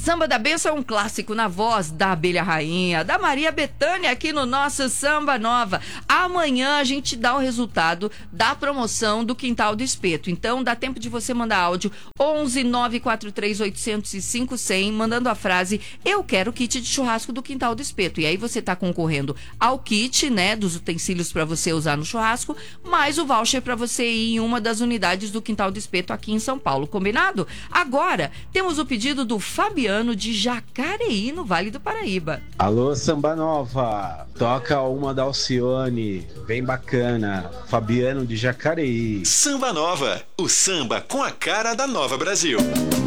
Samba da Benção é um clássico na voz da Abelha Rainha, da Maria Bethânia, aqui no nosso Samba Nova. Amanhã a gente dá o resultado da promoção do Quintal do Espeto. Então dá tempo de você mandar áudio 11 943 805 100, mandando a frase: eu quero kit de churrasco do Quintal do Espeto. E aí você tá concorrendo ao kit, né, dos utensílios para você usar no churrasco, mais o voucher para você ir em uma das unidades do Quintal do Espeto aqui em São Paulo. Combinado? Agora temos o pedido do Fabiano de Jacareí, no Vale do Paraíba. Alô, Samba Nova, toca uma da Alcione, bem bacana, Fabiano de Jacareí. Samba Nova, o samba com a cara da Nova Brasil.